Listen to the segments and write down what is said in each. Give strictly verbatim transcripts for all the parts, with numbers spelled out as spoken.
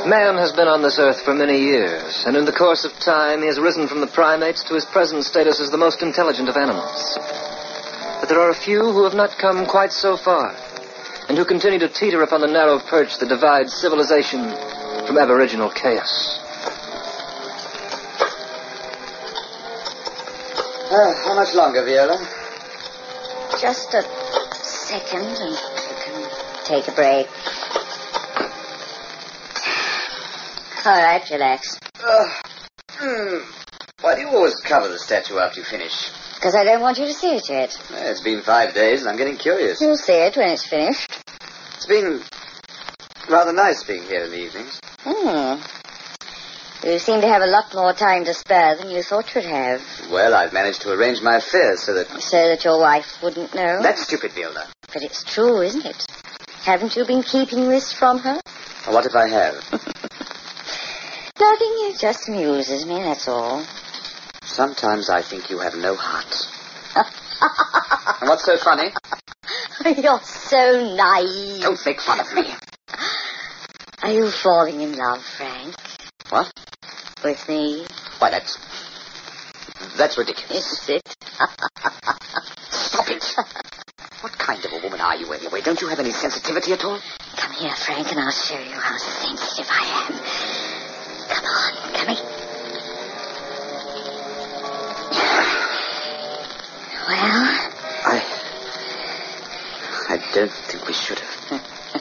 Man has been on this earth for many years, and in the course of time he has risen from the primates to his present status as the most intelligent of animals. But there are a few who have not come quite so far, and who continue to teeter upon the narrow perch that divides civilization from aboriginal chaos. Uh, how much longer, Viola? Just a second, and you can take a break. All right, relax. Uh, mm, why do you always cover the statue after you finish? Because I don't want you to see it yet. Well, it's been five days, and I'm getting curious. You'll see it when it's finished. It's been rather nice being here in the evenings. Hmm. You seem to have a lot more time to spare than you thought you'd have. Well, I've managed to arrange my affairs so that... So that your wife wouldn't know? That's stupid, Viola. But it's true, isn't it? Haven't you been keeping this from her? What if I have? Nothing, it just amuses me, that's all. Sometimes I think you have no heart. And what's so funny? You're so naive. Don't make fun of me. Are you falling in love, Frank? What? With me? Why, that's... That's ridiculous. Is it? Stop it. What kind of a woman are you, anyway? Don't you have any sensitivity at all? Come here, Frank, and I'll show you how sensitive I am. Come on, come here. Well? I... I don't think we should have.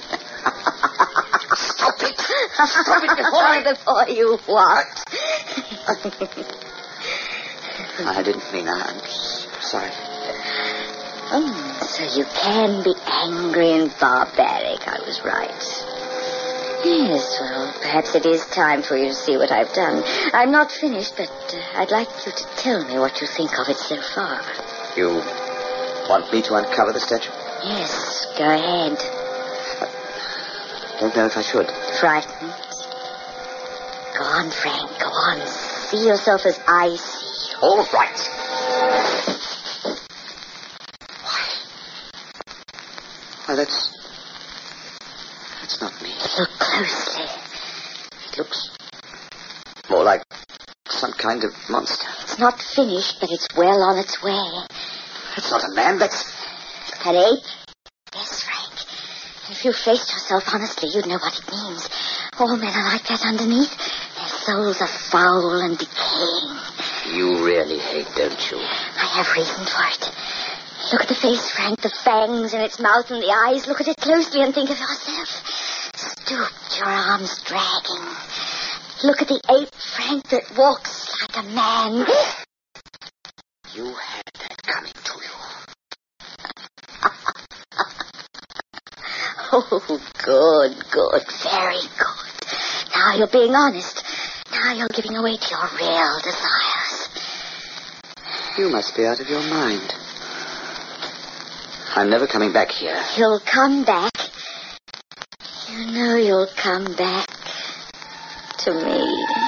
Stop it! Stop it before I... Before you what? I didn't mean that. I'm s- sorry. Oh, so you can be angry and barbaric. I was right. Yes, well, perhaps it is time for you to see what I've done. I'm not finished, but uh, I'd like you to tell me what you think of it so far. You want me to uncover the statue? Yes, go ahead. I don't know if I should. Frightened? Go on, Frank, go on. See yourself as I see you. All right. Why? Why, that's... That's not me. Look closely. It looks more like some kind of monster. It's not finished, but it's well on its way. It's not a man, that's... An ape? Yes, Frank. If you faced yourself honestly, you'd know what it means. All men are like that underneath. Their souls are foul and decaying. You really hate, don't you? I have reason for it. Look at the face, Frank, the fangs in its mouth and the eyes. Look at it closely and think of yourself. Stooped, your arms dragging. Look at the ape, Frank, that walks like a man. You had that coming to you. Oh, good, good, very good. Now you're being honest. Now you're giving away to your real desires. You must be out of your mind. I'm never coming back here. You'll come back. You know you'll come back to me.